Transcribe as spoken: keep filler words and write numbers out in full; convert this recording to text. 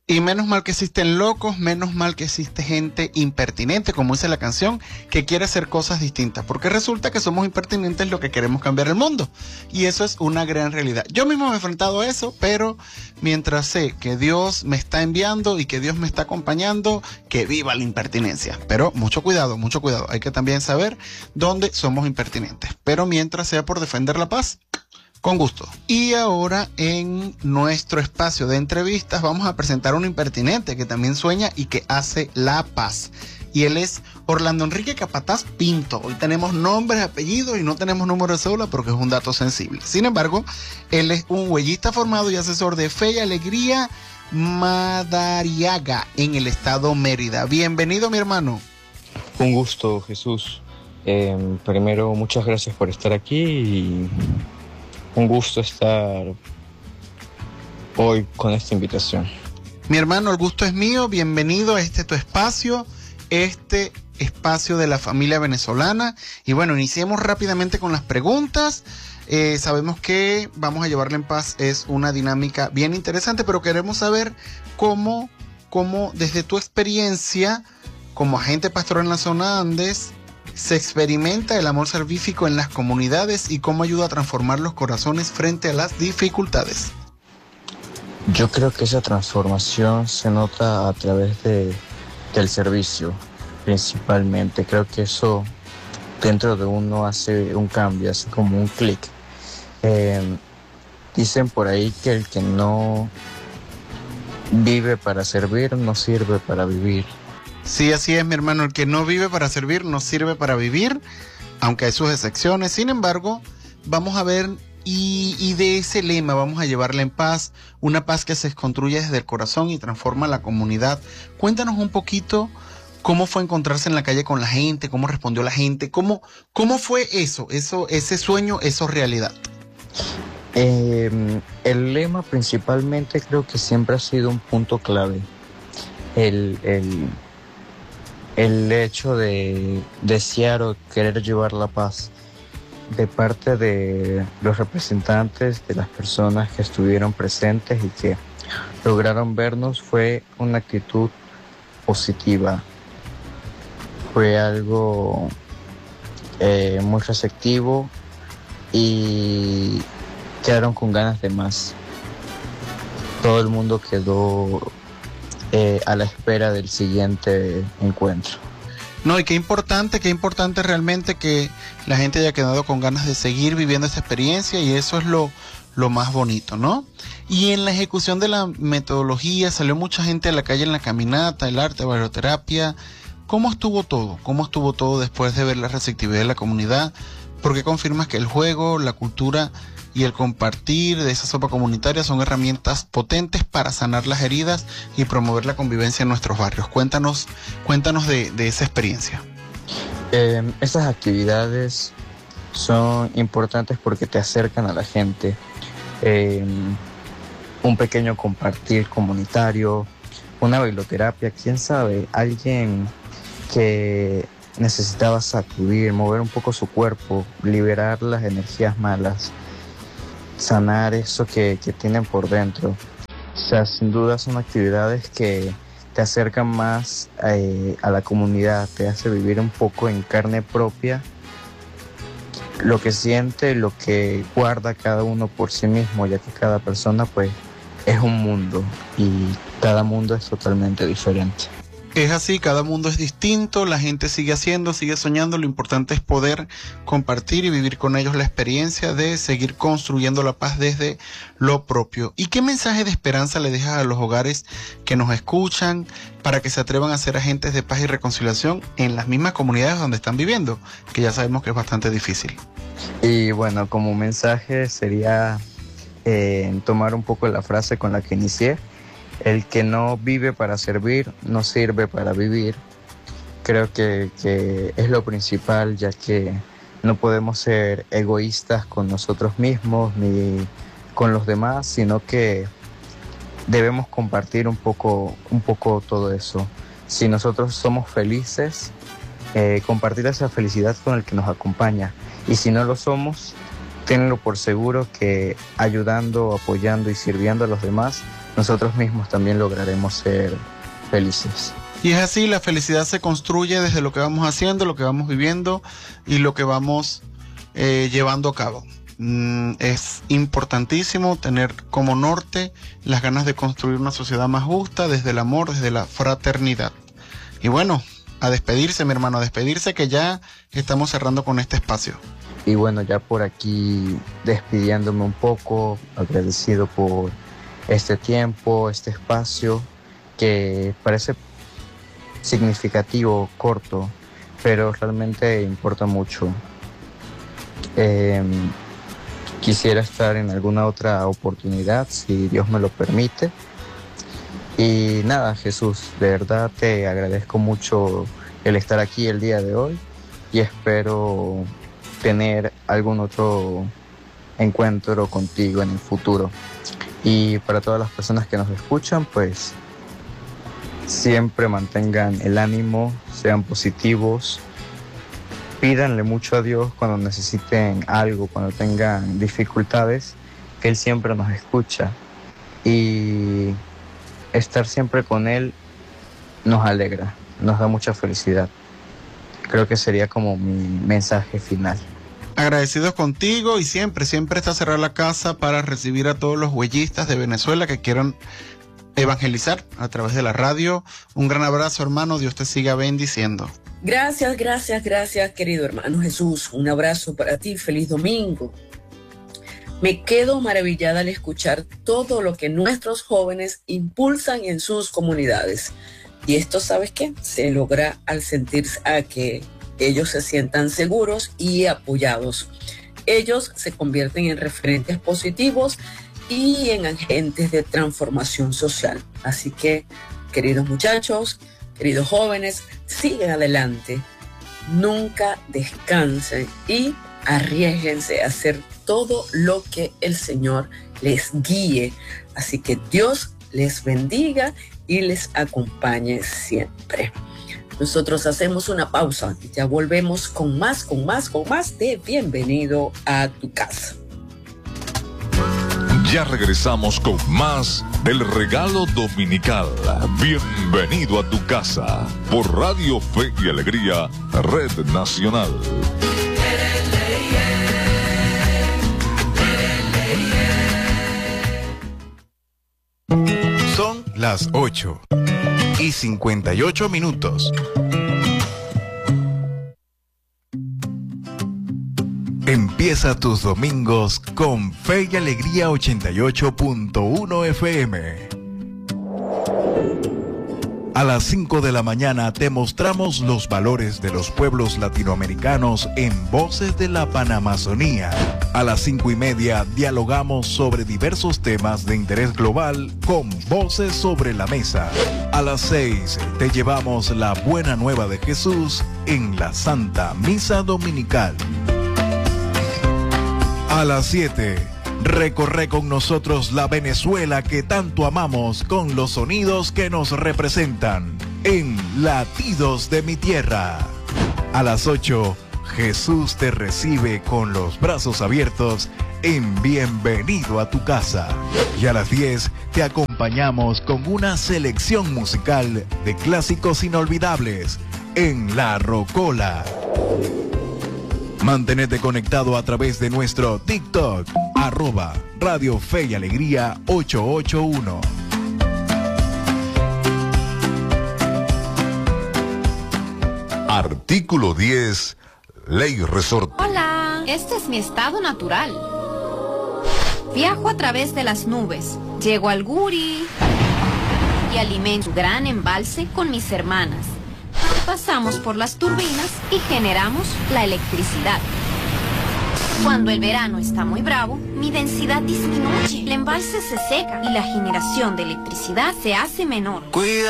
Y menos mal que existen locos, menos mal que existe gente impertinente, como dice la canción, que quiere hacer cosas distintas, porque resulta que somos impertinentes lo que queremos cambiar el mundo, y eso es una gran realidad. Yo mismo me he enfrentado a eso, pero mientras sé que Dios me está enviando y que Dios me está acompañando, que viva la impertinencia. Pero mucho cuidado, mucho cuidado, hay que también saber dónde somos impertinentes, pero mientras sea por defender la paz, con gusto. Y ahora en nuestro espacio de entrevistas vamos a presentar a un impertinente que también sueña y que hace la paz. Y él es Orlando Enrique Capataz Pinto. Hoy tenemos nombres, apellidos y no tenemos número de cédula porque es un dato sensible. Sin embargo, él es un huellista formado y asesor de Fe y Alegría Madariaga en el estado Mérida. Bienvenido, mi hermano. Un gusto, Jesús. Eh, primero, muchas gracias por estar aquí y un gusto estar hoy con esta invitación. Mi hermano, el gusto es mío. Bienvenido a este tu espacio, este espacio de la familia venezolana. Y bueno, iniciemos rápidamente con las preguntas. Eh, sabemos que Vamos a llevarla en paz es una dinámica bien interesante, pero queremos saber cómo, cómo desde tu experiencia como agente pastoral en la zona Andes, se experimenta el amor salvífico en las comunidades y cómo ayuda a transformar los corazones frente a las dificultades. Yo creo que esa transformación se nota a través de, del servicio, principalmente. Creo que eso dentro de uno hace un cambio, hace como un clic. Eh, dicen por ahí que el que no vive para servir, no sirve para vivir. Sí, así es, mi hermano. El que no vive para servir no sirve para vivir, aunque hay sus excepciones. Sin embargo, vamos a ver, y, y de ese lema vamos a llevarla en paz, una paz que se construye desde el corazón y transforma la comunidad. Cuéntanos un poquito cómo fue encontrarse en la calle con la gente, cómo respondió la gente, cómo, cómo fue eso, eso, ese sueño, eso realidad. Eh, el lema principalmente creo que siempre ha sido un punto clave. El... el El hecho de desear o querer llevar la paz de parte de los representantes de las personas que estuvieron presentes y que lograron vernos fue una actitud positiva. Fue algo eh, muy receptivo y quedaron con ganas de más. Todo el mundo quedó Eh, a la espera del siguiente encuentro. No, y qué importante, qué importante realmente que la gente haya quedado con ganas de seguir viviendo esta experiencia, y eso es lo, lo más bonito, ¿no? Y en la ejecución de la metodología salió mucha gente a la calle en la caminata, el arte, bailoterapia. ¿Cómo estuvo todo? ¿Cómo estuvo todo después de ver la receptividad de la comunidad? ¿Por qué confirmas que el juego, la cultura y el compartir de esa sopa comunitaria son herramientas potentes para sanar las heridas y promover la convivencia en nuestros barrios? Cuéntanos, cuéntanos de, de esa experiencia. Eh, estas actividades son importantes porque te acercan a la gente. Eh, un pequeño compartir comunitario, una bailoterapia, quién sabe, alguien que necesitaba sacudir, mover un poco su cuerpo, liberar las energías malas, sanar eso que, que tienen por dentro. O sea, sin duda son actividades que te acercan más eh, a la comunidad, te hace vivir un poco en carne propia lo que siente, lo que guarda cada uno por sí mismo, ya que cada persona pues es un mundo y cada mundo es totalmente diferente. Es así, cada mundo es distinto, la gente sigue haciendo, sigue soñando, lo importante es poder compartir y vivir con ellos la experiencia de seguir construyendo la paz desde lo propio. ¿Y qué mensaje de esperanza le dejas a los hogares que nos escuchan para que se atrevan a ser agentes de paz y reconciliación en las mismas comunidades donde están viviendo, que ya sabemos que es bastante difícil? Y bueno, como mensaje sería eh, tomar un poco la frase con la que inicié: el que no vive para servir, no sirve para vivir. Creo que, que es lo principal, ya que no podemos ser egoístas con nosotros mismos ni con los demás, sino que debemos compartir un poco, un poco todo eso. Si nosotros somos felices, eh, compartir esa felicidad con el que nos acompaña. Y si no lo somos, tenlo por seguro que ayudando, apoyando y sirviendo a los demás, nosotros mismos también lograremos ser felices. Y es así, la felicidad se construye desde lo que vamos haciendo, lo que vamos viviendo y lo que vamos eh, llevando a cabo. Mm, es importantísimo tener como norte las ganas de construir una sociedad más justa desde el amor, desde la fraternidad. Y bueno, a despedirse, mi hermano, a despedirse, que ya estamos cerrando con este espacio. Y bueno, ya por aquí despidiéndome un poco, agradecido por este tiempo, este espacio, que parece significativo, corto, pero realmente importa mucho. Eh, quisiera estar en alguna otra oportunidad, si Dios me lo permite. Y nada, Jesús, de verdad te agradezco mucho el estar aquí el día de hoy y espero tener algún otro encuentro contigo en el futuro. Y para todas las personas que nos escuchan, pues siempre mantengan el ánimo, sean positivos, pídanle mucho a Dios cuando necesiten algo, cuando tengan dificultades, que Él siempre nos escucha. Y estar siempre con Él nos alegra, nos da mucha felicidad. Creo que sería como mi mensaje final. Agradecidos contigo y siempre, siempre está cerrada la casa para recibir a todos los huellistas de Venezuela que quieran evangelizar a través de la radio. Un gran abrazo, hermano, Dios te siga bendiciendo. Gracias, gracias, gracias, querido hermano Jesús. Un abrazo para ti, feliz domingo. Me quedo maravillada al escuchar todo lo que nuestros jóvenes impulsan en sus comunidades. Y esto, ¿sabes qué? Se logra al sentirse a que ellos se sientan seguros y apoyados. Ellos se convierten en referentes positivos y en agentes de transformación social. Así que, queridos muchachos, queridos jóvenes, sigan adelante. Nunca descansen y arriésguense a hacer todo lo que el Señor les guíe. Así que Dios les bendiga y les acompañe siempre. Nosotros hacemos una pausa y ya volvemos con más, con más, con más de Bienvenido a tu casa. Ya regresamos con más del regalo dominical. Bienvenido a tu casa por Radio Fe y Alegría, Red Nacional. Son las ocho y cincuenta y ocho minutos. Empieza tus domingos con Fe y Alegría ochenta y ocho punto uno F M. A las cinco de la mañana te mostramos los valores de los pueblos latinoamericanos en Voces de la Panamazonía. A las cinco y media dialogamos sobre diversos temas de interés global con Voces sobre la Mesa. A las seis te llevamos la buena nueva de Jesús en la Santa Misa Dominical. A las siete, recorre con nosotros la Venezuela que tanto amamos con los sonidos que nos representan en Latidos de mi Tierra. A las ocho, Jesús te recibe con los brazos abiertos en Bienvenido a tu casa. Y a las diez, te acompañamos con una selección musical de clásicos inolvidables en La Rocola. Mantenete conectado a través de nuestro TikTok, arroba Radio Fe y Alegría ochocientos ochenta y uno. Artículo diez, Ley Resorte. Hola, este es mi estado natural. Viajo a través de las nubes, llego al Guri y alimento un gran embalse con mis hermanas. Pasamos por las turbinas y generamos la electricidad. Cuando el verano está muy bravo, mi densidad disminuye, el embalse se seca y la generación de electricidad se hace menor. Cuida.